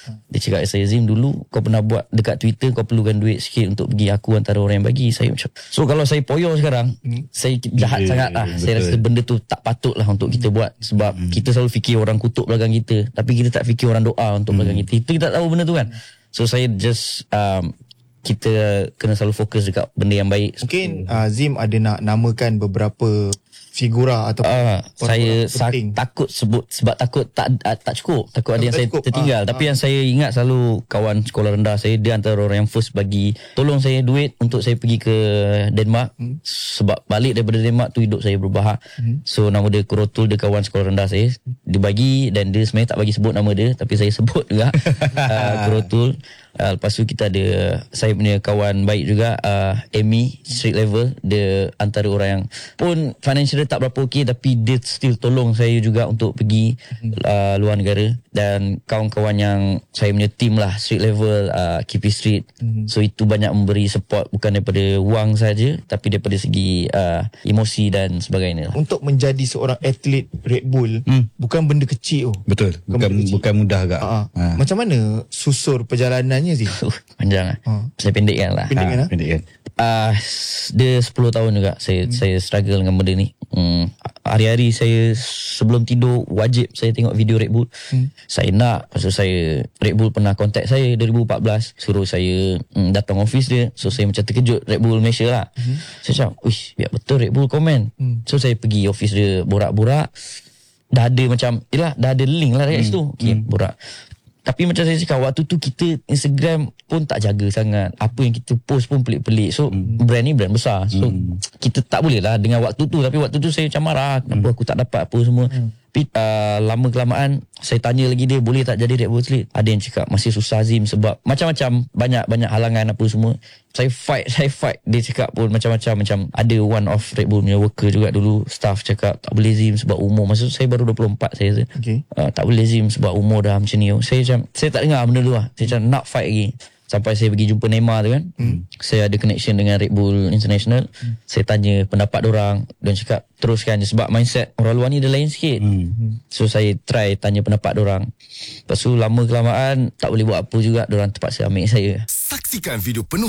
Dia cakap saya, Zim, dulu kau pernah buat dekat Twitter, kau perlukan duit sikit untuk pergi, aku antara orang yang bagi. Saya macam, so kalau saya poyo sekarang, saya jahat sangat lah. Saya rasa benda tu tak patut lah untuk kita buat. Sebab kita selalu fikir orang kutuk belakang kita, tapi kita tak fikir orang doa untuk belakang kita. Itu kita tak tahu benda tu kan. So saya just kita kena selalu fokus dekat benda yang baik. Mungkin Zim ada nak namakan beberapa figura atau saya takut sebut sebab takut tak cukup, takut ada yang saya tertinggal. Tapi yang saya ingat selalu kawan sekolah rendah saya, dia antara orang yang first bagi tolong saya duit untuk saya pergi ke Denmark. Sebab balik daripada Denmark tu hidup saya berubah. So nama dia Kurotul, dia kawan sekolah rendah saya. Dia bagi, dan dia sebenarnya tak bagi sebut nama dia, tapi saya sebut juga Kurotul. Lepas tu kita ada saya punya kawan baik juga, Amy, street level. Dia antara orang yang pun financial dia tak berapa okey, tapi dia still tolong saya juga untuk pergi luar negara. Dan kawan-kawan yang saya punya team lah, street level, KP Street. So itu banyak memberi support, bukan daripada wang saja, tapi daripada segi emosi dan sebagainya. Untuk menjadi seorang atlet Red Bull bukan benda kecil. Betul, bukan mudah agak. Macam mana susur perjalanannya sih? Panjang lah. Saya pendekkan lah. Pendekkan. Dia 10 tahun juga saya struggle dengan benda ni. Hari-hari saya sebelum tidur wajib saya tengok video Red Bull. Saya nak, pasal saya Red Bull pernah contact saya 2014, suruh saya datang office dia. So saya macam terkejut, Red Bull Malaysia lah. Saya cakap, uish, biar betul Red Bull komen. So saya pergi office dia, borak-borak. Dah ada macam, yelah, dah ada link lah dekat situ. Okay, borak. Tapi macam saya cakap, waktu tu kita Instagram pun tak jaga sangat. Apa yang kita post pun pelik-pelik. So brand ni brand besar. So kita tak boleh lah dengan waktu tu. Tapi waktu tu saya macam marah, kenapa aku tak dapat apa semua. Tapi lama-kelamaan saya tanya lagi dia, boleh tak jadi Red Bull athlete? Ada yang cakap masih susah, Zim, sebab macam-macam, banyak halangan apa semua. Saya fight. Dia cakap pun macam-macam. Macam ada one of Red Bull punya worker juga dulu, staff cakap tak boleh, Zim, sebab umur. Masa tu saya baru 24 saya rasa. Tak boleh, Zim, sebab umur dah macam ni. Saya tak dengar benda tu lah. Saya macam nak fight lagi. Sampai saya pergi jumpa Neymar tu kan. Saya ada connection dengan Red Bull International. Saya tanya pendapat diorang, dan cakap teruskan je, sebab mindset orang luar ni dia lain sikit. So saya try tanya pendapat diorang. Lepas tu lama kelamaan tak boleh buat apa juga, diorang terpaksa ambil saya. Saksikan video penuh